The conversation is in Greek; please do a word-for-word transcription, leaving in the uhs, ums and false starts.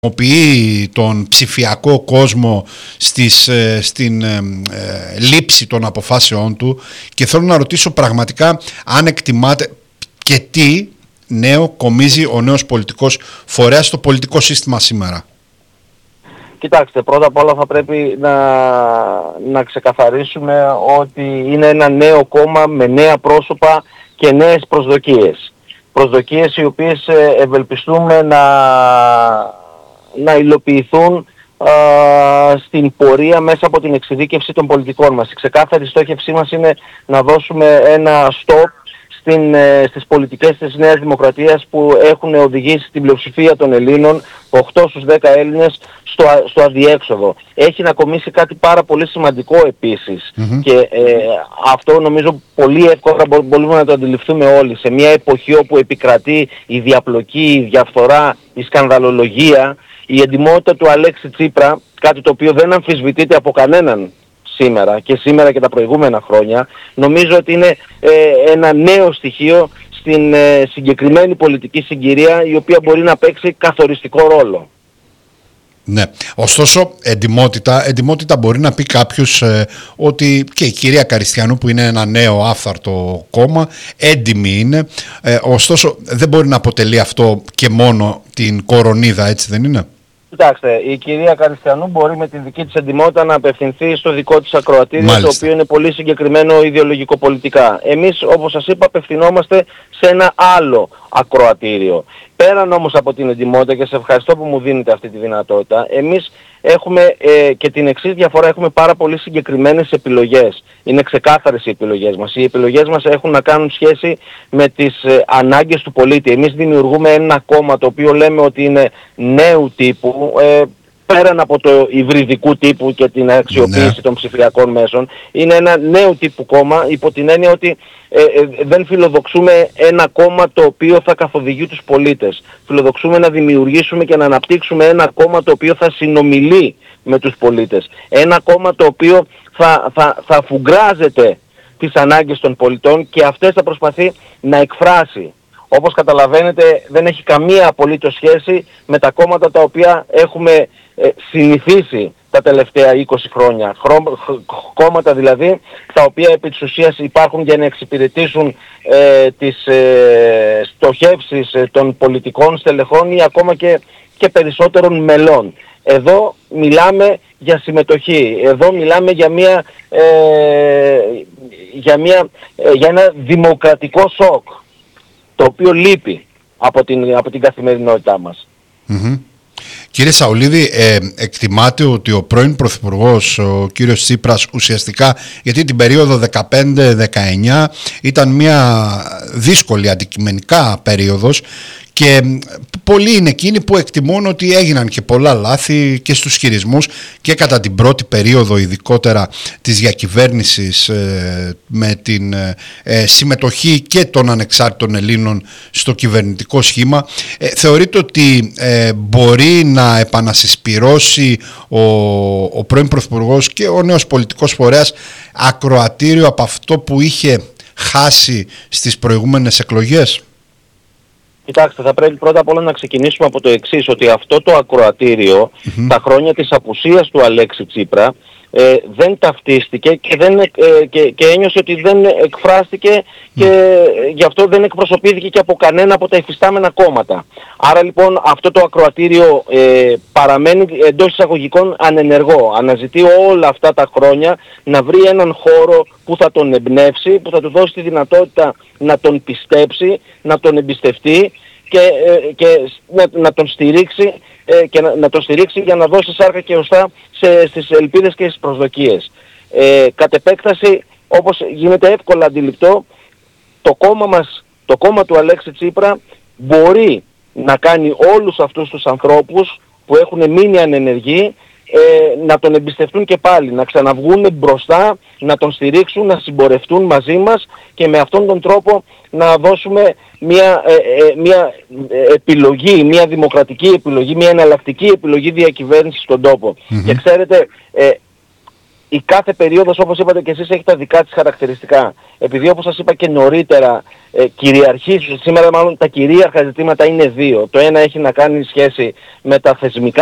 χρησιμοποιεί τον ψηφιακό κόσμο στις, στην ε, ε, λήψη των αποφάσεών του, και θέλω να ρωτήσω πραγματικά αν εκτιμάτε και τι νέο κομίζει ο νέος πολιτικός φορέας στο πολιτικό σύστημα σήμερα. Κοιτάξτε, πρώτα απ' όλα θα πρέπει να, να ξεκαθαρίσουμε ότι είναι ένα νέο κόμμα με νέα πρόσωπα και νέες προσδοκίες. Προσδοκίες οι οποίες ευελπιστούμε να, να υλοποιηθούν α, στην πορεία μέσα από την εξειδίκευση των πολιτικών μας. Η ξεκάθαρη στόχευσή μας είναι να δώσουμε ένα stop Στην, στις πολιτικές της Νέας Δημοκρατίας που έχουν οδηγήσει την πλειοψηφία των Ελλήνων, οκτώ στους δέκα Έλληνες, στο, στο αδιέξοδο. Έχει να κομίσει κάτι πάρα πολύ σημαντικό επίσης mm-hmm. και ε, αυτό νομίζω πολύ εύκολα μπορούμε να το αντιληφθούμε όλοι. Σε μια εποχή όπου επικρατεί η διαπλοκή, η διαφθορά, η σκανδαλολογία, η εντιμότητα του Αλέξη Τσίπρα, κάτι το οποίο δεν αμφισβητείται από κανέναν σήμερα και σήμερα και τα προηγούμενα χρόνια, νομίζω ότι είναι ε, ένα νέο στοιχείο στην ε, συγκεκριμένη πολιτική συγκυρία, η οποία μπορεί να παίξει καθοριστικό ρόλο. Ναι, ωστόσο εντιμότητα, εντιμότητα μπορεί να πει κάποιος ε, ότι και η κυρία Καριστιανού, που είναι ένα νέο άφθαρτο κόμμα, έντιμη είναι, ε, ωστόσο δεν μπορεί να αποτελεί αυτό και μόνο την κορονίδα, έτσι δεν είναι? Κοιτάξτε, η κυρία Καριστιανού μπορεί με τη δική της εντιμότητα να απευθυνθεί στο δικό της ακροατήριο, Μάλιστα. το οποίο είναι πολύ συγκεκριμένο ιδεολογικοπολιτικά. Εμείς, όπως σας είπα, απευθυνόμαστε σε ένα άλλο ακροατήριο. Πέραν όμως από την εντιμότητα, και σε ευχαριστώ που μου δίνετε αυτή τη δυνατότητα, εμείς έχουμε ε, και την εξής διαφορά: έχουμε πάρα πολύ συγκεκριμένες επιλογές. Είναι ξεκάθαρες οι επιλογές μας. Οι επιλογές μας έχουν να κάνουν σχέση με τις ε, ανάγκες του πολίτη. Εμείς δημιουργούμε ένα κόμμα το οποίο λέμε ότι είναι νέου τύπου, ε, πέραν από το υβριδικού τύπου και την αξιοποίηση ναι. των ψηφιακών μέσων. Είναι ένα νέο τύπου κόμμα, υπό την έννοια ότι ε, ε, δεν φιλοδοξούμε ένα κόμμα το οποίο θα καθοδηγεί τους πολίτες. Φιλοδοξούμε να δημιουργήσουμε και να αναπτύξουμε ένα κόμμα το οποίο θα συνομιλεί με τους πολίτες. Ένα κόμμα το οποίο θα, θα, θα αφουγκράζεται τις ανάγκες των πολιτών και αυτές θα προσπαθεί να εκφράσει. Όπως καταλαβαίνετε, δεν έχει καμία απολύτως σχέση με τα κόμματα τα οποία έχουμε ε, συνηθίσει τα τελευταία είκοσι χρόνια. Χρό, κόμματα δηλαδή τα οποία επί της ουσίας υπάρχουν για να εξυπηρετήσουν ε, τις ε, στοχεύσεις ε, των πολιτικών στελεχών ή ακόμα και, και περισσότερων μελών. Εδώ μιλάμε για συμμετοχή. Εδώ μιλάμε για, μια, ε, για, μια, ε, για ένα δημοκρατικό σοκ, το οποίο λείπει από την, από την καθημερινότητά μας. Mm-hmm. Κύριε Σαουλίδη, ε, εκτιμάτε ότι ο πρώην Πρωθυπουργός, ο κύριος Τσίπρας, ουσιαστικά, γιατί την περίοδο δεκαπέντε δεκαεννιά ήταν μια δύσκολη αντικειμενικά περίοδος, και πολλοί είναι εκείνοι που εκτιμούν ότι έγιναν και πολλά λάθη και στους χειρισμούς και κατά την πρώτη περίοδο ειδικότερα της διακυβέρνησης ε, με την ε, συμμετοχή και των ανεξάρτητων Ελλήνων στο κυβερνητικό σχήμα. Ε, θεωρείτε ότι ε, μπορεί να επανασυσπυρώσει ο, ο πρώην Πρωθυπουργός και ο νέος πολιτικός φορέας ακροατήριο από αυτό που είχε χάσει στις προηγούμενες εκλογές? Κοιτάξτε, θα πρέπει πρώτα απ' όλα να ξεκινήσουμε από το εξής, ότι αυτό το ακροατήριο mm-hmm. τα χρόνια της απουσίας του Αλέξη Τσίπρα ε, δεν ταυτίστηκε και, δεν, ε, και, και ένιωσε ότι δεν εκφράστηκε και mm. γι' αυτό δεν εκπροσωπήθηκε και από κανένα από τα υφιστάμενα κόμματα. Άρα λοιπόν αυτό το ακροατήριο ε, παραμένει εντός εισαγωγικών ανενεργό. Αναζητεί όλα αυτά τα χρόνια να βρει έναν χώρο που θα τον εμπνεύσει, που θα του δώσει τη δυνατότητα να τον πιστέψει, να τον εμπιστευτεί και, ε, και να, να τον στηρίξει ε, και να, να τον στηρίξει για να δώσει σάρκα και οστά σε, στις ελπίδες και στις προσδοκίες. Ε, κατ' επέκταση, όπως γίνεται εύκολα αντιληπτό, το κόμμα μας, το κόμμα του Αλέξη Τσίπρα μπορεί να κάνει όλους αυτούς τους ανθρώπους που έχουν μείνει ανενεργοί ε, να τον εμπιστευτούν και πάλι, να ξαναβγούν μπροστά, να τον στηρίξουν, να συμπορευτούν μαζί μας και με αυτόν τον τρόπο να δώσουμε μια, ε, ε, μια επιλογή, μια δημοκρατική επιλογή, μια εναλλακτική επιλογή διακυβέρνησης στον τόπο. Mm-hmm. Και ξέρετε, ε, η κάθε περίοδος, όπως είπατε και εσείς, έχει τα δικά της χαρακτηριστικά. Επειδή, όπως σας είπα και νωρίτερα, ε, κυριαρχεί, σήμερα μάλλον τα κυρίαρχα ζητήματα είναι δύο. Το ένα έχει να κάνει σχέση με τα θεσμικά